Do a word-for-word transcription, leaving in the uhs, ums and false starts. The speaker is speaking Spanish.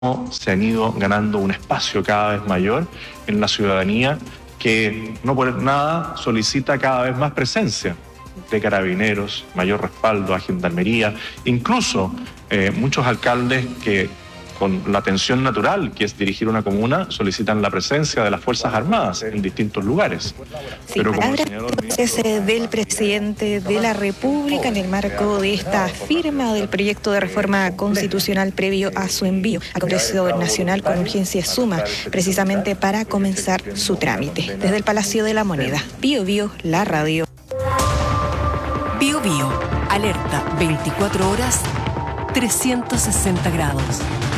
se han ido ganando un espacio cada vez mayor en la ciudadanía que no por nada solicita cada vez más presencia de carabineros, mayor respaldo a gendarmería, incluso eh, muchos alcaldes que con la tensión natural que es dirigir una comuna solicitan la presencia de las Fuerzas Armadas en distintos lugares. Sí, Pero como palabras señaló el ministro... del presidente de la República en el marco de esta firma del proyecto de reforma constitucional previo a su envío al Congreso Nacional con urgencia suma, precisamente para comenzar su trámite. Desde el Palacio de la Moneda, Bío Bío, la radio. Bío Bío, alerta veinticuatro horas, trescientos sesenta grados.